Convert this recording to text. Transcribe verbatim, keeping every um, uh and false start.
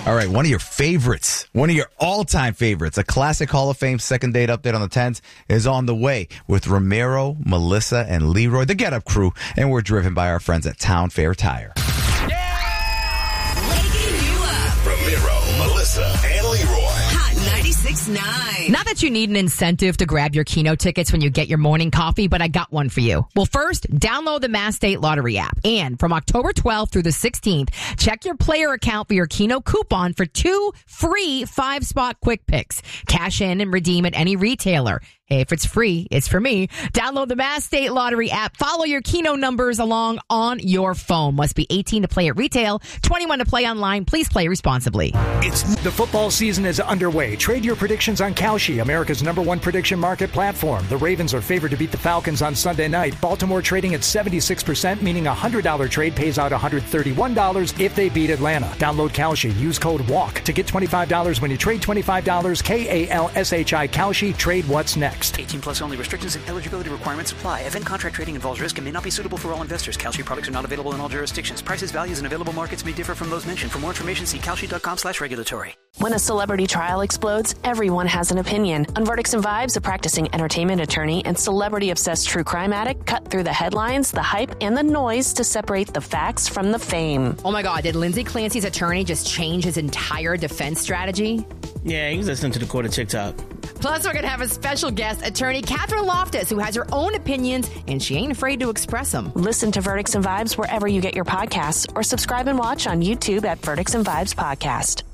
All right, one of your favorites, one of your all-time favorites, a classic Hall of Fame second date update on the tens is on the way with Ramiro, Melissa, and Leroy, the Get Up Crew, and we're driven by our friends at Town Fair Tire. Waking you up. Ramiro, Melissa, and Leroy. Hot ninety-six point nine. Not that you need an incentive to grab your Keno tickets when you get your morning coffee, but I got one for you. Well, first, download the Mass State Lottery app. And from October twelfth through the sixteenth, check your player account for your Keno coupon for two free five-spot quick picks. Cash in and redeem at any retailer. Hey, if it's free, it's for me. Download the Mass State Lottery app. Follow your Keno numbers along on your phone. Must be eighteen to play at retail, twenty-one to play online. Please play responsibly. It's the football season is underway. Trade your predictions on Kalshi, America's number one prediction market platform. The Ravens are favored to beat the Falcons on Sunday night. Baltimore trading at seventy-six percent, meaning a one hundred dollars trade pays out one hundred thirty-one dollars if they beat Atlanta. Download Kalshi. Use code WALK to get twenty-five dollars when you trade twenty-five dollars. K A L S H I Kalshi. Trade what's next. eighteen plus only. Restrictions and eligibility requirements apply. Event contract trading involves risk and may not be suitable for all investors. Kalshi products are not available in all jurisdictions. Prices, values, and available markets may differ from those mentioned. For more information, see kalshi.com slash regulatory. When a celebrity trial explodes, everyone has an opinion. On Verdicts and Vibes, a practicing entertainment attorney and celebrity-obsessed true crime addict cut through the headlines, the hype, and the noise to separate the facts from the fame. Oh my God, did Lindsay Clancy's attorney just change his entire defense strategy? Yeah, he was listening to the court of TikTok. Plus, we're going to have a special guest, attorney Catherine Loftus, who has her own opinions, and she ain't afraid to express them. Listen to Verdicts and Vibes wherever you get your podcasts, or subscribe and watch on YouTube at Verdicts and Vibes Podcast.